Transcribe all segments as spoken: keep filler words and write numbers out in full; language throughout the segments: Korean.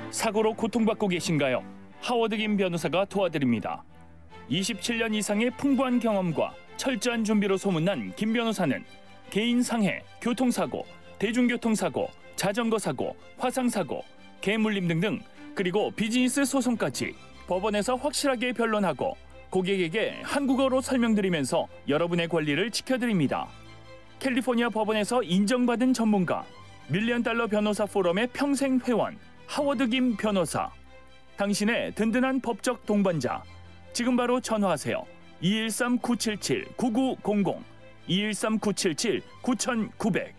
사고로 고통받고 계신가요? 하워드 김 변호사가 도와드립니다. 이십칠 년 이상의 풍부한 경험과 철저한 준비로 소문난 김 변호사는 개인 상해, 교통사고, 대중교통사고, 자전거 사고, 화상사고, 개물림 등등, 그리고 비즈니스 소송까지 법원에서 확실하게 변론하고 고객에게 한국어로 설명드리면서 여러분의 권리를 지켜드립니다. 캘리포니아 법원에서 인정받은 전문가, 밀리언 달러 변호사 포럼의 평생 회원, 하워드 김 변호사. 당신의 든든한 법적 동반자. 지금 바로 전화하세요. 이일삼 구칠칠 구구공공, 이일삼 구칠칠 구구공공.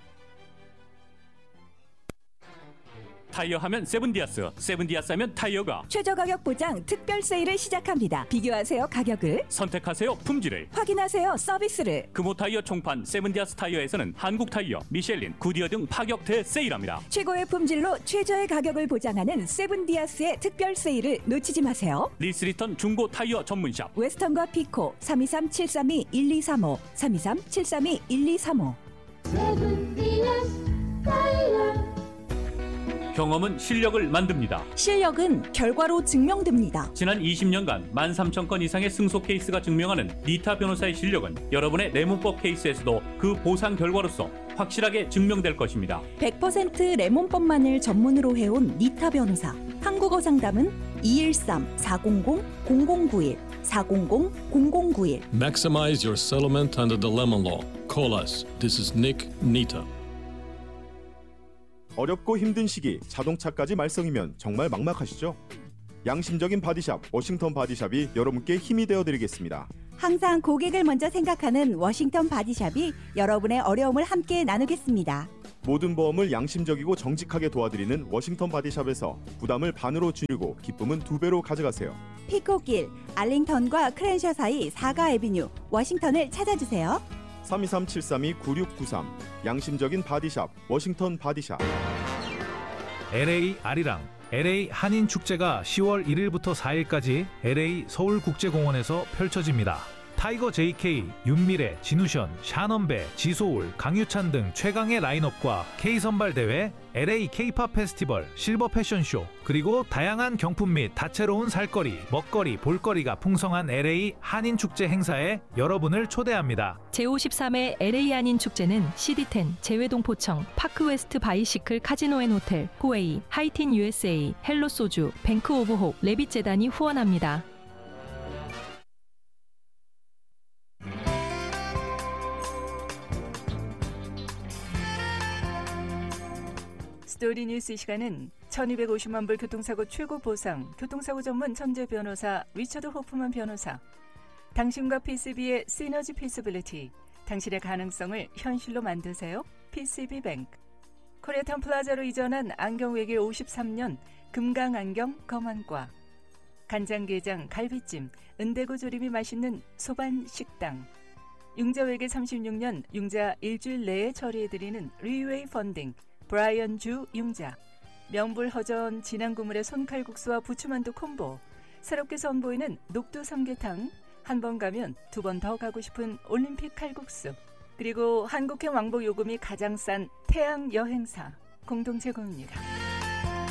타이어 하면 세븐디아스, 세븐디아스 하면 타이어가 최저 가격 보장 특별 세일을 시작합니다. 비교하세요 가격을, 선택하세요 품질을, 확인하세요 서비스를. 금호 타이어 총판 세븐디아스 타이어에서는 한국 타이어, 미셸린, 구디어 등 파격 대세일합니다. 최고의 품질로 최저의 가격을 보장하는 세븐디아스의 특별 세일을 놓치지 마세요. 리스리턴 중고 타이어 전문샵 웨스턴과 피코 삼이삼 칠삼이 일이삼오, 삼이삼 칠삼이 일이삼오. 세븐디아스 타이어. 경험은 실력을 만듭니다. 실력은 결과로 증명됩니다. 지난 이십 년간 만 삼천 건 이상의 승소 케이스가 증명하는 니타 변호사의 실력은 여러분의 레몬법 케이스에서도 그 보상 결과로서 확실하게 증명될 것입니다. 백 퍼센트 레몬법만을 전문으로 해온 니타 변호사. 한국어 상담은 이일삼 사공공 공공구일, 사공공 공공구일. Maximize your settlement under the lemon law. Call us. This is Nick Nita. 어렵고 힘든 시기 자동차까지 말썽이면 정말 막막하시죠? 양심적인 바디샵 워싱턴 바디샵이 여러분께 힘이 되어드리겠습니다. 항상 고객을 먼저 생각하는 워싱턴 바디샵이 여러분의 어려움을 함께 나누겠습니다. 모든 보험을 양심적이고 정직하게 도와드리는 워싱턴 바디샵에서 부담을 반으로 줄이고 기쁨은 두 배로 가져가세요. 피코길, 알링턴과 크랜셔 사이 사가 애비뉴 워싱턴을 찾아주세요. 삼이삼 칠삼이 구육구삼 양심적인 바디샵 워싱턴 바디샵. 엘에이 아리랑 엘에이 한인축제가 시월 일일부터 사일까지 엘에이 서울국제공원에서 펼쳐집니다. 타이거 제이케이, 윤미래, 진우션, 샤넌베, 지소울, 강유찬 등 최강의 라인업과 K선발대회, 엘에이 K-팝 페스티벌, 실버 패션쇼, 그리고 다양한 경품 및 다채로운 살거리, 먹거리, 볼거리가 풍성한 엘에이 한인축제 행사에 여러분을 초대합니다. 제오십삼 회 엘에이 한인축제는 씨디텐, 재외동포청, 파크웨스트 바이시클 카지노앤호텔, 후웨이, 하이틴 유에스에이, 헬로소주, 뱅크 오브 홉, 레빗재단이 후원합니다. 스토리 뉴스. 이 시간은 천이백오십만 불 교통사고 최고 보상, 교통사고 전문 천재 변호사 리처드 호프만 변호사, 당신과 피씨비의 시너지 피서빌리티, 당신의 가능성을 현실로 만드세요. 피씨비뱅크, 코리아타운 플라자로 이전한 안경외길 오십삼 년 금강안경 검안과, 간장게장, 갈비찜, 은대고 조림이 맛있는 소반식당, 융자외길 삼십육 년 융자 일주일 내에 처리해드리는 리웨이 펀딩, 브라이언 주 융자, 명불허전 진한국물의 손칼국수와 부추만두 콤보, 새롭게 선보이는 녹두 삼계탕, 한 번 가면 두 번 더 가고 싶은 올림픽 칼국수, 그리고 한국행 왕복 요금이 가장 싼 태양 여행사 공동 제공입니다.